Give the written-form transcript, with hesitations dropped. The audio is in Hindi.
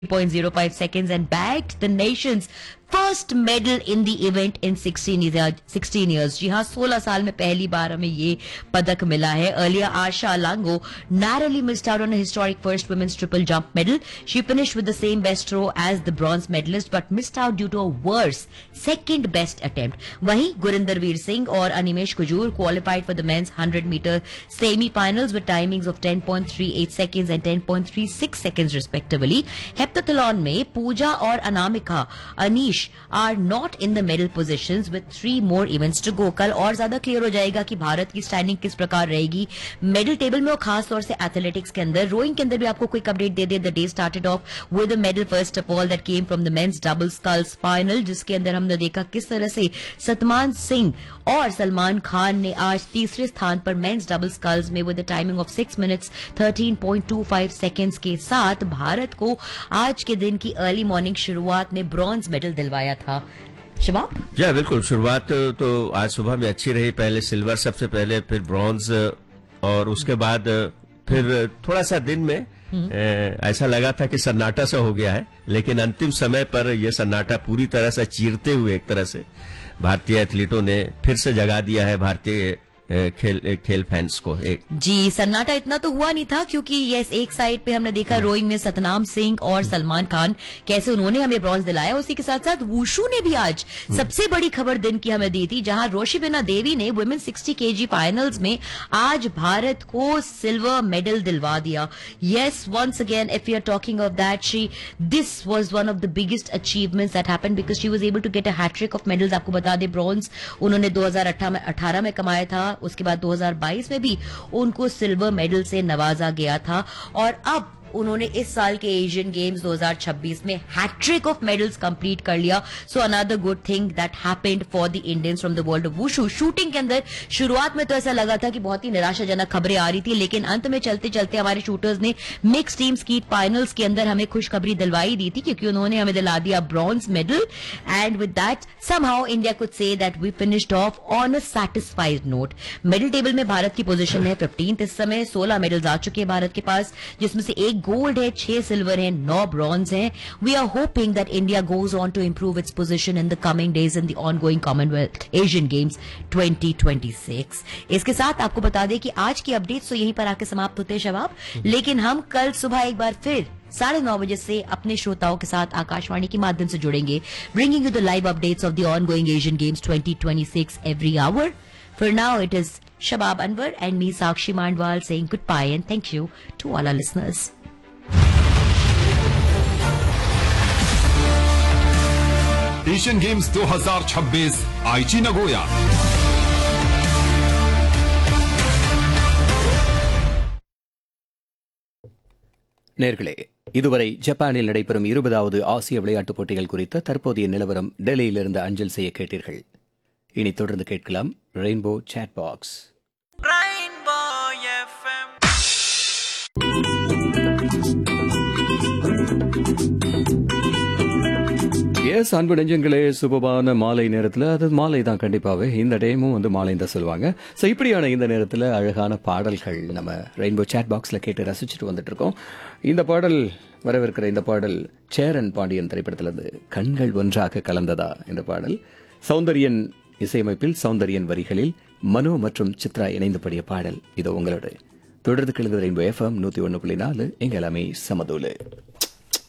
0.05 seconds and bagged the nation's first medal in the event in 16 years. जी हाँ, 16 साल में पहली बार हमें ये पदक मिला है. Earlier, Asha Alango narrowly missed out on a historic first women's triple jump medal. She finished with the same best throw as the bronze medalist, but missed out due to a worse second best attempt. वहीं गुरिंदर वीर सिंह और Animesh Kujur qualified for the men's 100-meter semi-finals with timings of 10.38 seconds and 10.36 seconds respectively. Heptathlon में पूजा और Anamika Anish are not in the medal positions with 3 more events to go. कल और ज्यादा क्लियर हो जाएगा कि भारत की स्टैंडिंग किस प्रकार रहेगी मेडल टेबल में और खास तौर से एथलेटिक्स के अंदर. रोइंग के अंदर भी आपको quick update they they. The day started off with a medal first of all that came from the men's double sculls final, जिसके अंदर हमने देखा किस तरह से सतमान सिंह और सलमान खान ने आज तीसरे स्थान पर मेंस डबल स्कल्स में with a timing of 6 minutes 13.25 seconds के साथ भारत को आज के दिन की अर्ली मॉर्निंग शुरुआत में ब्रॉन्ज मेडल दिलवाया था. शबाब जी बिल्कुल, शुरुआत तो आज सुबह में अच्छी रही. पहले सिल्वर सबसे पहले, फिर ब्रॉन्ज और उसके बाद फिर थोड़ा सा दिन में ऐसा लगा था कि सन्नाटा सा हो गया है, लेकिन अंतिम समय पर यह सन्नाटा पूरी तरह से चीरते हुए एक तरह से भारतीय एथलीटों ने फिर से जगा दिया है भारतीय खेल फैंस को. एक जी सन्नाटा इतना तो हुआ नहीं था, क्योंकि यस एक साइड पे हमने देखा रोइंग में सतनाम सिंह और सलमान खान कैसे उन्होंने हमें ब्रॉन्ज दिलाया. उसी के साथ साथ वुशु ने भी आज सबसे बड़ी खबर दिन की हमें दी थी, जहां रोशिबिना देवी ने वुमेन 60 kg फाइनल्स में आज भारत को सिल्वर मेडल दिलवा दिया. Yes once again if you are talking of that, this was one of the biggest achievements that happened because she was able to get a hat trick of medals. आपको बता दें ब्रॉन्ज उन्होंने 2018 में कमाया था, उसके बाद 2022 में भी उनको सिल्वर मेडल से नवाजा गया था, और अब उन्होंने इस साल के एशियन गेम्स 2026 में हैट्रिक ऑफ मेडल्स कंप्लीट कर लिया. So another good thing that happened for the Indians from the world of wushu. Shooting के अंदर शुरुआत में तो ऐसा लगा था कि बहुत ही निराशाजनक खबरें आ रही थी, लेकिन अंत में चलते चलते हमारे शूटर्स ने मिक्स टीम स्कीट फाइनल्स के अंदर हमें खुशखबरी दिलवाई दी थी, क्योंकि उन्होंने हमें दिला दिया bronze medal. And with that somehow India could say that we finished of on a satisfied note. Medal table में भारत की पोजीशन है 15th इस समय. 16 मेडल्स आ चुके हैं भारत के पास, जिसमें से 1 गोल्ड है, 6 सिल्वर है, 9 ब्रॉन्ज है. We are hoping that India goes on to improve its position in the coming days in the ongoing Commonwealth Asian games 2026. इसके साथ आपको बता दें कि आज की अपडेट्स तो यहीं पर आके समाप्त होते हैं शबाब, लेकिन हम कल सुबह एक बार फिर 9:30 बजे से अपने श्रोताओं के साथ आकाशवाणी के माध्यम से जुड़ेंगे, bringing you the live updates of the ongoing Asian games 2026 every hour. For now, it is Shabab Anwar and me, Sakshi Mandwal, saying goodbye and thank you to all our listeners. Asian games 2026 आईची नगोया. நேர்களே, இதுவரை ஜப்பானில் நடைபெறும் 20வது ஆசிய விளையாட்டுப் போட்டிகள் குறித்த தற்போதைய நிலவரம் டெல்லியிலிருந்து அஞ்சல் செய்ய கேட்டீர்கள். இனி தொடர்ந்து கேட்கலாம் ரெயின்போ சாட் பாக்ஸ். எஸ் அன்பு நெஞ்சங்களே, சுபமான மாலை நேரத்தில், அது மாலை தான் கண்டிப்பாகவே, இந்த டைமும் வந்து மாலை தான் சொல்லுவாங்க. ஸோ இப்படியான இந்த நேரத்தில் அழகான பாடல்கள் நம்ம ரெயின்போ சாட் பாக்ஸில் கேட்டு ரசிச்சுட்டு வந்துட்டு இருக்கோம். இந்த பாடல் வரவிருக்கிற இந்த பாடல் சேரன் பாண்டியன் திரைப்படத்திலிருந்து கண்கள் ஒன்றாக கலந்ததா இந்த பாடல். சௌந்தர்யன் இசையமைப்பில், சௌந்தர்யன் வரிகளில் மனோ மற்றும் சித்ரா இணைந்து பாடிய பாடல். இது உங்களோட தொடர்ந்து கிழங்கு ரெயின்போ FM 101.4 எங்க எல்லாமே சமதூலு.